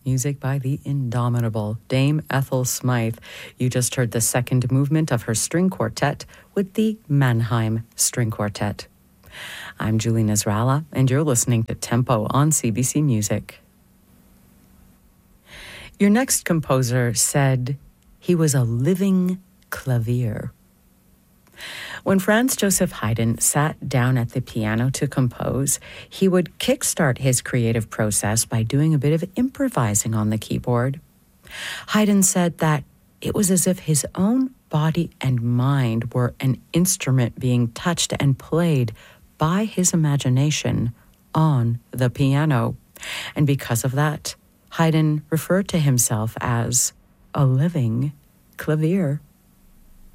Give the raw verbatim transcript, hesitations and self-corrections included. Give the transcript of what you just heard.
Music by the indomitable Dame Ethel Smythe. You just heard the second movement of her string quartet with the Mannheim String Quartet. I'm Julie Nasrallah, and you're listening to Tempo on C B C Music. Your next composer said he was a living clavier. When Franz Joseph Haydn sat down at the piano to compose, he would kickstart his creative process by doing a bit of improvising on the keyboard. Haydn said that it was as if his own body and mind were an instrument being touched and played by his imagination on the piano. And because of that, Haydn referred to himself as a living clavier.